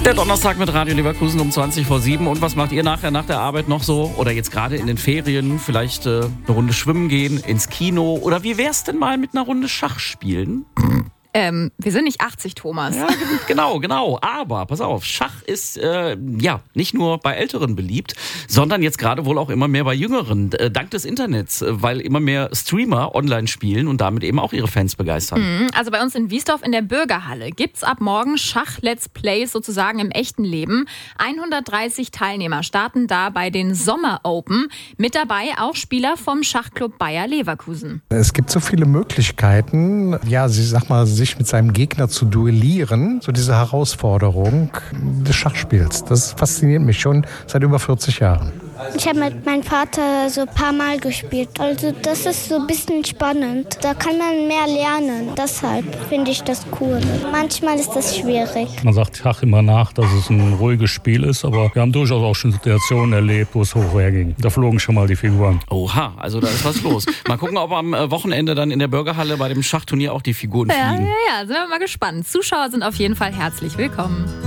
Der Donnerstag mit Radio Leverkusen um 7:20. Und was macht ihr nachher nach der Arbeit noch so? Oder jetzt gerade in den Ferien? Vielleicht eine Runde schwimmen gehen, ins Kino? Oder wie wär's denn mal mit einer Runde Schach spielen? Wir sind nicht 80, Thomas. Ja, genau. Aber pass auf, Schach ist nicht nur bei Älteren beliebt, sondern jetzt gerade wohl auch immer mehr bei Jüngeren. Dank des Internets, weil immer mehr Streamer online spielen und damit eben auch ihre Fans begeistern. Also bei uns in Wiesdorf in der Bürgerhalle gibt's ab morgen Schach-Let's Plays sozusagen im echten Leben. 130 Teilnehmer starten da bei den Sommer Open. Mit dabei auch Spieler vom Schachclub Bayer Leverkusen. Es gibt so viele Möglichkeiten, sich mit seinem Gegner zu duellieren. So diese Herausforderung des Schachspiels. Das fasziniert mich schon seit über 40 Jahren. Ich habe mit meinem Vater so ein paar Mal gespielt. Also das ist so ein bisschen spannend. Da kann man mehr lernen. Deshalb finde ich das cool. Manchmal ist das schwierig. Man sagt Schach immer nach, dass es ein ruhiges Spiel ist, aber wir haben durchaus auch schon Situationen erlebt, wo es hoch herging. Da flogen schon mal die Figuren. Oha, also da ist was los. Mal gucken, ob am Wochenende dann in der Bürgerhalle bei dem Schachturnier auch die Figuren fliegen. Ja, sind wir mal gespannt. Zuschauer sind auf jeden Fall herzlich willkommen.